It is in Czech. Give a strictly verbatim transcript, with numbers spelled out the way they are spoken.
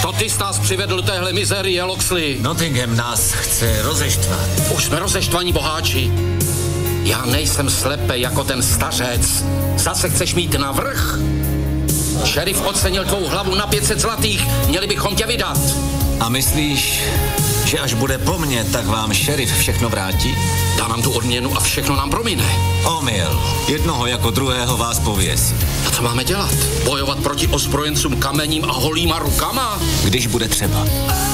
To ty jsi nás přivedl do téhle mizerie, Locksley. Nottingham nás chce rozeštvat. Už jsme rozeštvaní boháči. Já nejsem slepej jako ten stařec. Zase chceš mít navrch? Šerif ocenil tvou hlavu na pět set zlatých. Měli bychom tě vydat. A myslíš, že až bude po mně, tak vám šerif všechno vrátí? Dá nám tu odměnu a všechno nám promine. Omyl. Jednoho jako druhého vás pověsí. A co máme dělat? Bojovat proti ozbrojencům kamením a holýma rukama? Když bude třeba.